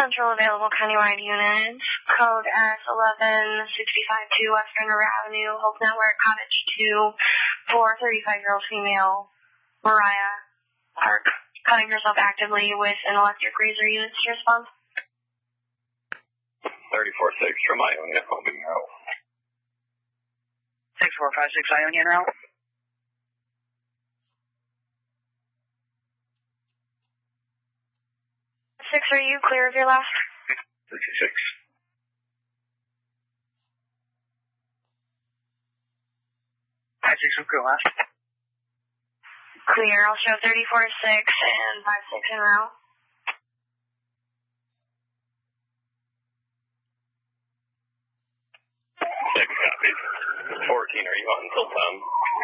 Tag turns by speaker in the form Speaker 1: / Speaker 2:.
Speaker 1: Central available countywide units. Code S11652 Western River Avenue, Hope Network, Cottage 2, for 35-year-old female, Mariah Park, cutting herself actively with an electric razor. Units to respond.
Speaker 2: 34-6 from Ionia, Holding Route.
Speaker 3: 6456 Ionian route.
Speaker 1: Six, are you clear of your last?
Speaker 2: 56.
Speaker 3: Clear last.
Speaker 1: Clear. I'll show 34-6 and 5-6 en route.
Speaker 2: Six copies. 14, are you on until 10?